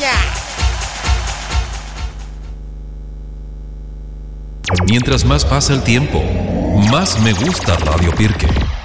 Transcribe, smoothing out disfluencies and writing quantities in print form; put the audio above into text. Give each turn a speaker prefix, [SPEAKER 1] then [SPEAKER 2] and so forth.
[SPEAKER 1] España.
[SPEAKER 2] Mientras más pasa el tiempo, más me gusta Radio Pirque.